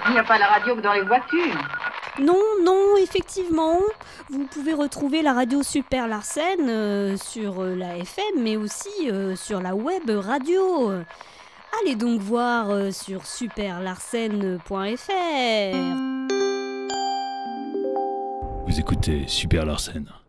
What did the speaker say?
Il n'y a pas la radio que dans les voitures. Non, effectivement. Vous pouvez retrouver la radio Super Larsen sur la FM, mais aussi sur la web radio. Allez donc voir sur superlarsen.fr. Vous écoutez Super Larsen.